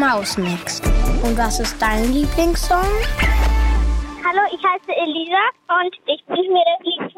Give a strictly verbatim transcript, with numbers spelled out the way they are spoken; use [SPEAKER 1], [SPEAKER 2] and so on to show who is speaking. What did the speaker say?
[SPEAKER 1] Mausmix. Und was ist dein Lieblingssong?
[SPEAKER 2] Hallo, ich heiße Elisa und ich wünsche mir das Lied